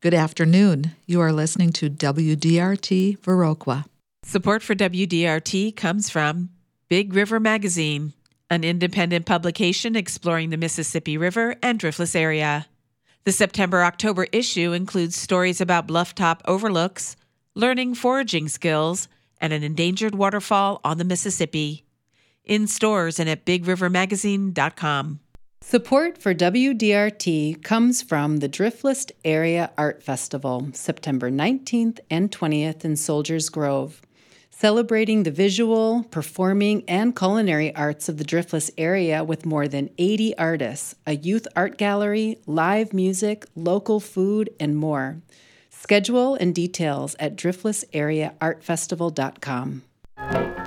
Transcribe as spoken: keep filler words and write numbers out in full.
Good afternoon. You are listening to W D R T Viroqua. Support for W D R T comes from Big River Magazine, an independent publication exploring the Mississippi River and Driftless area. The September-October issue includes stories about bluff-top overlooks, learning foraging skills, and an endangered waterfall on the Mississippi. In stores and at big river magazine dot com. Support for W D R T comes from the Driftless Area Art Festival, September nineteenth and twentieth in Soldiers Grove. Celebrating the visual, performing, and culinary arts of the Driftless area with more than eighty artists, a youth art gallery, live music, local food, and more. Schedule and details at driftless area art festival dot com.